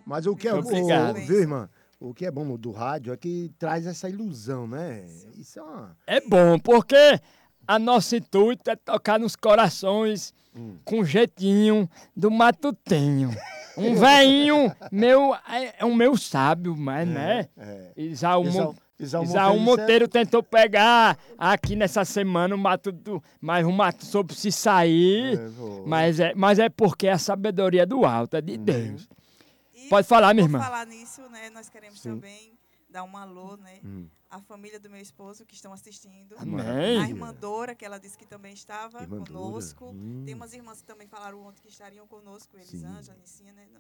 Mas o que é Obrigado. viu, irmã? O que é bom do rádio é que traz essa ilusão, né? Isso é uma. É bom, porque a nossa intuito é tocar nos corações com jeitinho do matutinho. Um velhinho meu, é um meu sábio, mas, né? Isaú Monteiro tentou pegar aqui nessa semana o mato mas o mato soube se sair, mas é porque é a sabedoria do alto, é de Deus. E Pode falar, minha irmã. Por falar nisso, né, nós queremos também dar um alô, né, à família do meu esposo que estão assistindo. Amém. A irmã Dora, que ela disse que também estava Irmã conosco. Dora. Tem umas irmãs que também falaram ontem que estariam conosco, Elisângela, Nicinha, né?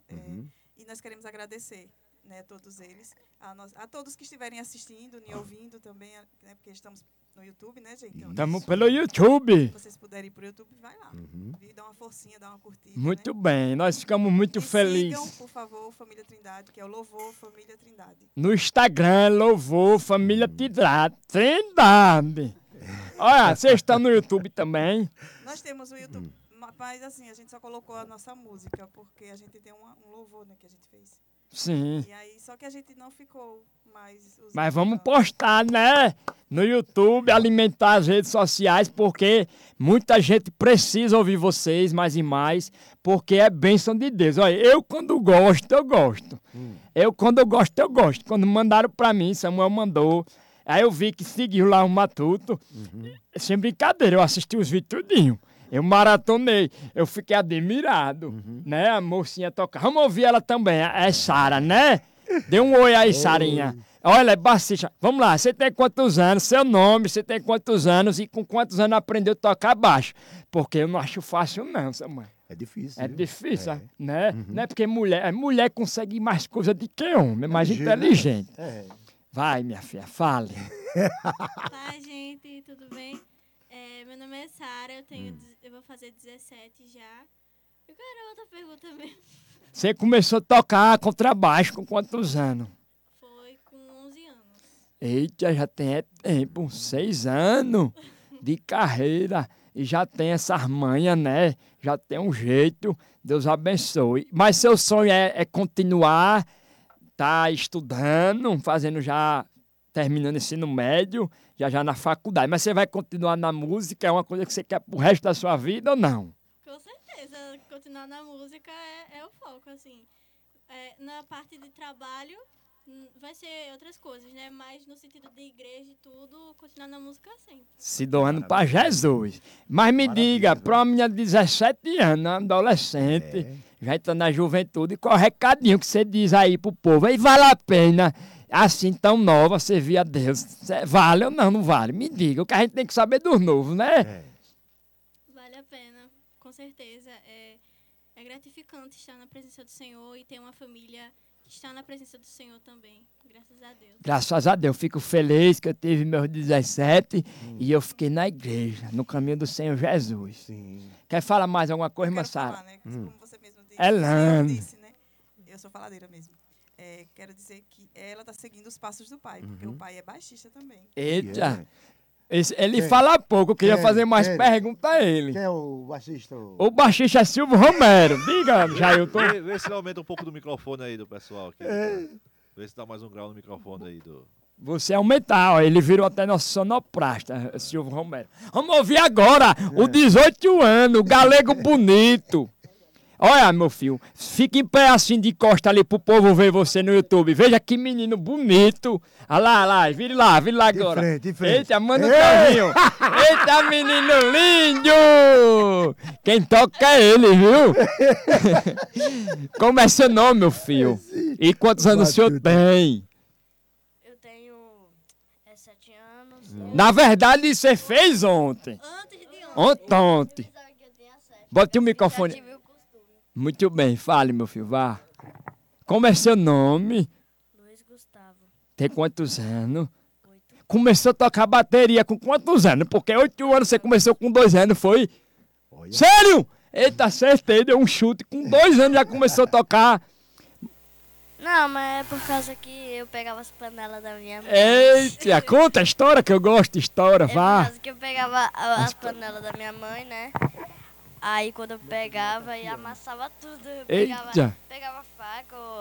E nós queremos agradecer, né, a todos eles, a todos que estiverem assistindo e ouvindo também, né, porque estamos no YouTube, né, gente? Então, Estamos pelo YouTube. se vocês puderem ir pro YouTube, vai lá. E dá uma forcinha, dá uma curtida. Muito né? bem, nós ficamos muito E felizes. sigam, por favor, Família Trindade, que é o Louvor Família Trindade. No Instagram, Louvor Família Trindade. Trindade. Olha, vocês estão no YouTube também? Nós temos o YouTube, mas assim, a gente só colocou a nossa música, porque a gente tem um louvor, né, que a gente fez. Sim. E aí, só que a gente não ficou mais... usando Mas vamos a- postar, né? No YouTube, alimentar as redes sociais, porque muita gente precisa ouvir vocês mais e mais, porque é bênção de Deus. Olha, eu quando gosto, eu gosto. Eu quando eu gosto, eu gosto. Quando mandaram pra mim, Samuel mandou. Aí eu vi que seguiu lá o Matuto. Sem brincadeira, eu assisti os vídeos tudinho. Eu maratonei, eu fiquei admirado, né? A mocinha toca. Vamos ouvir ela também, é Sara, né? Dê um oi aí, Sarinha. Olha, é baixista. Vamos lá, você tem quantos anos? Seu nome, você tem quantos anos e com quantos anos aprendeu a tocar baixo? Porque eu não acho fácil não, Samuel. É difícil. É viu? difícil, né? Não é porque mulher consegue mais coisa do que homem, é mais inteligente. Vai, minha filha, fale. Tá, gente, tudo bem? Meu nome é Sara, eu vou fazer 17 já. Eu quero outra pergunta mesmo. Você começou a tocar contrabaixo com quantos anos? Foi com 11 anos. Eita, já tem tempo, 6 anos de carreira e já tem essas manhas, né? Já tem um jeito, Deus abençoe. Mas seu sonho é continuar, tá estudando, fazendo já, terminando ensino médio, já na faculdade. Mas você vai continuar na música, é uma coisa que você quer pro resto da sua vida ou não? Com certeza, continuar na música é o foco, assim. Na parte de trabalho, vai ser outras coisas, né? Mas no sentido de igreja e tudo, continuar na música sempre. Se doando para Jesus. Mas me diga, para uma menina de 17 anos, adolescente, já está na juventude, qual é o recadinho que você diz aí pro povo? Aí vale a pena, assim tão nova, servir a Deus. Vale ou não, não vale? Me diga, o que a gente tem que saber dos novos, né? Vale a pena, com certeza. É gratificante estar na presença do Senhor e ter uma família que está na presença do Senhor também. Graças a Deus. Graças a Deus, fico feliz que eu tive meus 17 e eu fiquei na igreja, no caminho do Senhor Jesus. Sim. Quer falar mais alguma coisa, Eu irmã quero falar, Sara? né, como você mesmo disse. Elane. Eu disse, né? Eu sou faladeira mesmo. Quero dizer que ela está seguindo os passos do pai, porque o pai é baixista também. Eita, ele fala pouco, eu queria fazer mais perguntas a ele. Quem é o baixista? O baixista é Silvio Romero. Diga, Jailton. Vê se ele aumenta um pouco do microfone aí do pessoal aqui. Vê se dá mais um grau no microfone aí do... Você aumentar, ó, ele virou até nosso sonoplasta, Silvio Romero. Vamos ouvir agora o 18 anos, o galego bonito. Olha, meu filho, fica em pé assim de costa ali pro povo ver você no YouTube. Veja que menino bonito. Olha lá, vire lá agora. De frente. Eita, manda um carrinho. Eita, menino lindo. Quem toca é ele, viu? Como é seu nome, meu filho? E quantos anos o senhor tem? Eu tenho 7 anos. Na verdade, você fez ontem. Antes de ontem. Ontem. Pensava que eu tinha 7. Bote o microfone. Já tive o costume. Muito bem, fale, meu filho, vá. Como é seu nome? Luiz Gustavo. Tem quantos anos? 8. Começou a tocar bateria com quantos anos? Porque 8 anos você começou com 2 anos, foi? Olha. Sério? Eita, acertei, deu um chute. Com 2 anos já começou a tocar. Não, mas é por causa que eu pegava as panelas da minha mãe. Eita, conta a história, que eu gosto de história, É por vá. causa que eu pegava as panelas da minha mãe, né? Aí quando eu pegava e amassava tudo, eu Eita. pegava faca,